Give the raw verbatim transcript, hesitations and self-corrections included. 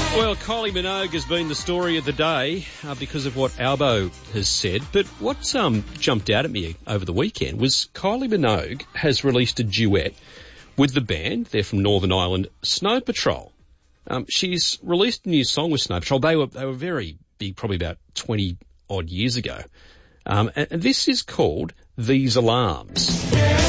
Well, Kylie Minogue has been the story of the day uh, because of what Albo has said. But what um, jumped out at me over the weekend was Kylie Minogue has released a duet with the band. They're from Northern Ireland, Snow Patrol. Um, she's released a new song with Snow Patrol. They were they were very big, probably about twenty odd years ago. Um, and, and this is called These Alarms.